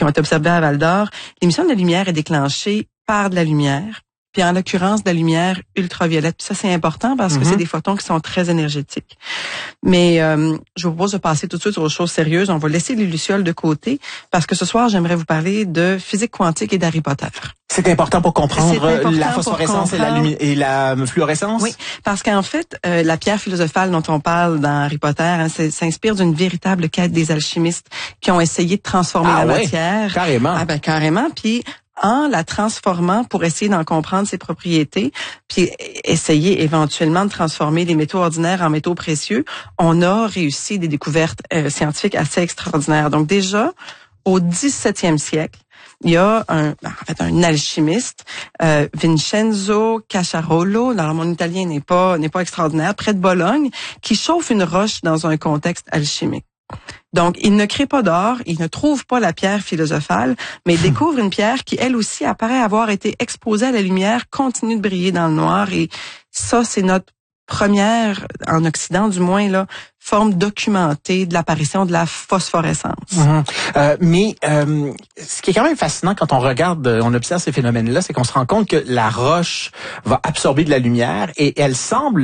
qui ont été observés à Val-d'Or, l'émission de la lumière est déclenchée par de la lumière. Puis en l'occurrence, de la lumière ultraviolette. Puis ça, c'est important parce que c'est des photons qui sont très énergétiques. Mais je vous propose de passer tout de suite aux choses sérieuses. On va laisser les lucioles de côté parce que ce soir, j'aimerais vous parler de physique quantique et d'Harry Potter. C'est important pour comprendre la phosphorescence et la fluorescence? Oui, parce qu'en fait, la pierre philosophale dont on parle dans Harry Potter s'inspire d'une véritable quête des alchimistes qui ont essayé de transformer la matière. Carrément. Ah ben carrément. Puis en la transformant pour essayer d'en comprendre ses propriétés, puis essayer éventuellement de transformer les métaux ordinaires en métaux précieux, on a réussi des découvertes scientifiques assez extraordinaires. Donc déjà, au 17e siècle, il y a un alchimiste, Vincenzo Casciarolo, alors mon italien n'est pas extraordinaire, près de Bologne, qui chauffe une roche dans un contexte alchimique. Donc, il ne crée pas d'or, il ne trouve pas la pierre philosophale, mais il découvre une pierre qui, elle aussi, apparaît avoir été exposée à la lumière, continue de briller dans le noir. Et ça, c'est notre première, en Occident du moins, là, forme documentée de l'apparition de la phosphorescence. Mais ce qui est quand même fascinant quand on regarde, on observe ces phénomènes-là, c'est qu'on se rend compte que la roche va absorber de la lumière et elle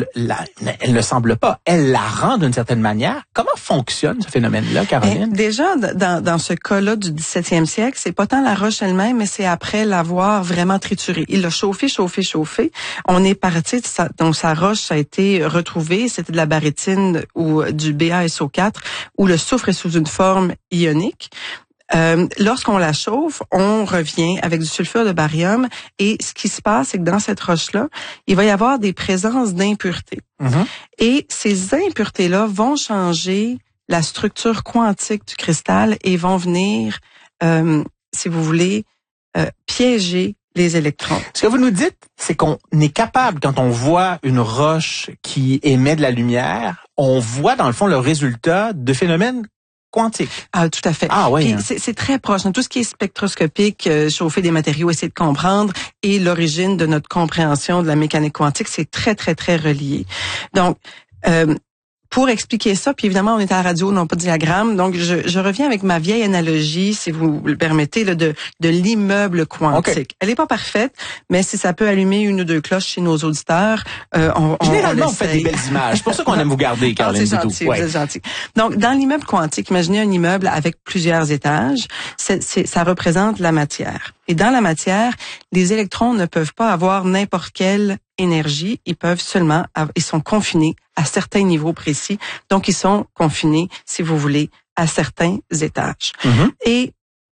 ne semble pas, elle la rend d'une certaine manière. Comment fonctionne ce phénomène-là, Caroline? Déjà, dans ce cas-là du 17e siècle, c'est pas tant la roche elle-même, mais c'est après l'avoir vraiment triturée. Il l'a chauffé. On est parti, donc sa roche, ça a été retrouvé, c'était de la barytine ou du BaSO4, où le soufre est sous une forme ionique. Lorsqu'on la chauffe, on revient avec du sulfure de barium et ce qui se passe, c'est que dans cette roche-là, il va y avoir des présences d'impuretés. Et ces impuretés-là vont changer la structure quantique du cristal et vont venir, si vous voulez, piéger les électrons. Ce que vous nous dites, c'est qu'on est capable, quand on voit une roche qui émet de la lumière, on voit dans le fond le résultat de phénomènes quantiques. Ah, tout à fait. Ah oui. C'est très proche. Tout ce qui est spectroscopique, chauffer des matériaux, essayer de comprendre, et l'origine de notre compréhension de la mécanique quantique, c'est très, très, très relié. Donc, pour expliquer ça, puis évidemment, on est à la radio, non pas de diagramme, donc je reviens avec ma vieille analogie, si vous le permettez, là, de l'immeuble quantique. Okay. Elle est pas parfaite, mais si ça peut allumer une ou deux cloches chez nos auditeurs, Généralement, on fait des belles images. C'est pour ça qu'on aime vous garder, Caroline. C'est gentil, vous êtes gentil. Donc, dans l'immeuble quantique, imaginez un immeuble avec plusieurs étages, ça représente la matière. Et dans la matière, les électrons ne peuvent pas avoir n'importe quelle énergie. Ils sont confinés à certains niveaux précis. Donc, ils sont confinés, si vous voulez, à certains étages. Et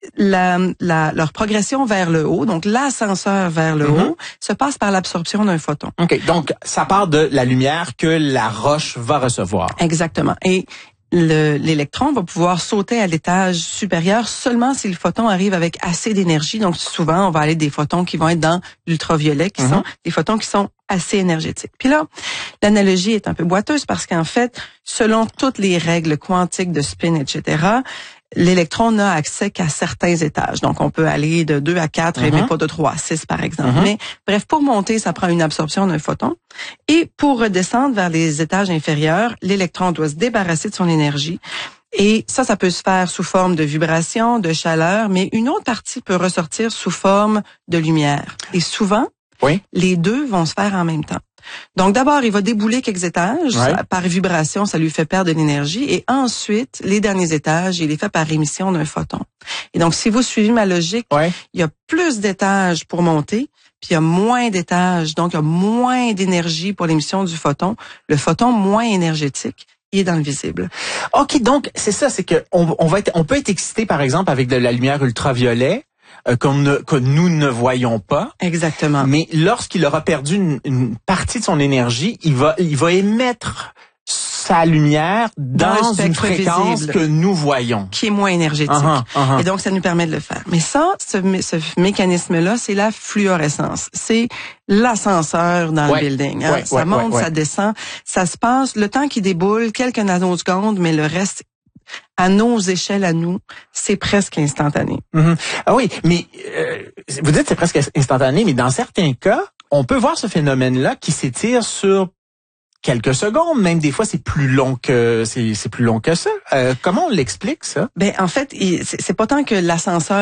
leur progression vers le haut, donc l'ascenseur vers le haut, se passe par l'absorption d'un photon. OK. Donc, ça part de la lumière que la roche va recevoir. Exactement. Et l'électron va pouvoir sauter à l'étage supérieur seulement si le photon arrive avec assez d'énergie. Donc, souvent, on va aller des photons qui vont être dans l'ultraviolet, qui sont des photons qui sont assez énergétiques. Puis là, l'analogie est un peu boiteuse parce qu'en fait, selon toutes les règles quantiques de spin, etc., l'électron n'a accès qu'à certains étages. Donc, on peut aller de 2 à 4 et mais pas de 3 à 6, par exemple. Mais bref, pour monter, ça prend une absorption d'un photon. Et pour redescendre vers les étages inférieurs, l'électron doit se débarrasser de son énergie. Et ça peut se faire sous forme de vibration, de chaleur, mais une autre partie peut ressortir sous forme de lumière. Et souvent, les deux vont se faire en même temps. Donc d'abord, il va débouler quelques étages. Par vibration, ça lui fait perdre de l'énergie. Et ensuite, les derniers étages, il les fait par émission d'un photon. Et donc, si vous suivez ma logique, il y a plus d'étages pour monter, puis il y a moins d'étages. Donc, il y a moins d'énergie pour l'émission du photon. Le photon moins énergétique, il est dans le visible. OK, donc c'est ça, c'est que on peut être excité, par exemple, avec de la lumière ultraviolet, que nous ne voyons pas. Exactement. Mais lorsqu'il aura perdu une partie de son énergie, il va émettre sa lumière dans une fréquence visible, que nous voyons. Qui est moins énergétique. Et donc, ça nous permet de le faire. Mais ça, ce mécanisme-là, c'est la fluorescence. C'est l'ascenseur dans le building. Ça monte, ça descend. Ça se passe, le temps qui déboule, quelques nanosecondes, mais le reste, à nos échelles, à nous, c'est presque instantané. Ah oui, mais vous dites c'est presque instantané, mais dans certains cas, on peut voir ce phénomène-là qui s'étire sur quelques secondes, même des fois c'est plus long que ça. Comment on l'explique ça? En fait, c'est pas tant que l'ascenseur